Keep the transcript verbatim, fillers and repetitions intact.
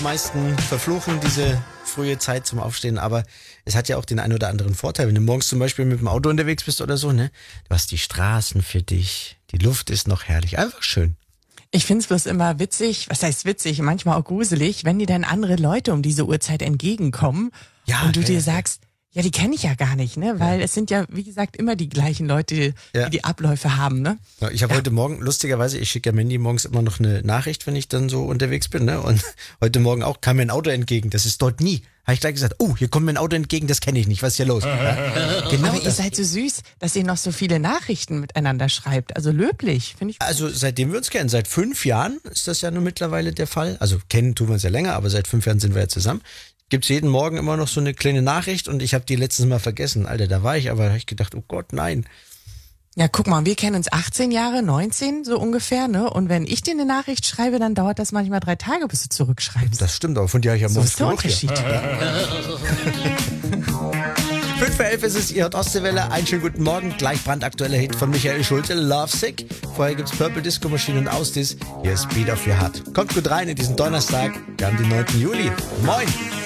Die meisten verfluchen diese frühe Zeit zum Aufstehen, aber es hat ja auch den einen oder anderen Vorteil. Wenn du morgens zum Beispiel mit dem Auto unterwegs bist oder so, ne? Du hast die Straßen für dich, die Luft ist noch herrlich, einfach schön. Ich find's bloß immer witzig, was heißt witzig, manchmal auch gruselig, wenn dir dann andere Leute um diese Uhrzeit entgegenkommen Ja, und du ja, dir ja. sagst, ja, die kenne ich ja gar nicht, ne? Weil Ja. es sind ja, wie gesagt, immer die gleichen Leute, die Ja. die Abläufe haben, ne? Ja, ich habe Ja. heute Morgen, lustigerweise, ich schicke ja Mandy morgens immer noch eine Nachricht, wenn ich dann so unterwegs bin, ne? Und heute Morgen auch kam mir ein Auto entgegen. Das ist dort nie. Habe ich gleich gesagt, oh, hier kommt mir ein Auto entgegen, das kenne ich nicht. Was ist hier los? Ja? Genau Aber ihr das. seid so süß, dass ihr noch so viele Nachrichten miteinander schreibt. Also löblich, finde ich. Also seitdem wir uns kennen, seit fünf Jahren ist das ja nun mittlerweile der Fall. Also kennen tun wir uns ja länger, aber seit fünf Jahren sind wir ja zusammen. Gibt's jeden Morgen immer noch so eine kleine Nachricht und ich habe die letztens mal vergessen. Alter, da war ich, aber habe ich gedacht, oh Gott, nein. Ja, guck mal, wir kennen uns achtzehn Jahre, neunzehn so ungefähr, ne? Und wenn ich dir eine Nachricht schreibe, dann dauert das manchmal drei Tage, bis du zurückschreibst. Das stimmt, aber von dir habe ich ja So morgens ist der genug hier. Unterschied. fünf vor elf ist es, ihr hört Ostseewelle. Einen schönen guten Morgen. Gleich brandaktueller Hit von Michael Schulte, Love Sick. Vorher gibt's Purple Disco Machine und Ausdis. Hier ist Beat of Your Heart. Kommt gut rein in diesen Donnerstag. Wir haben den neunten Juli. Moin.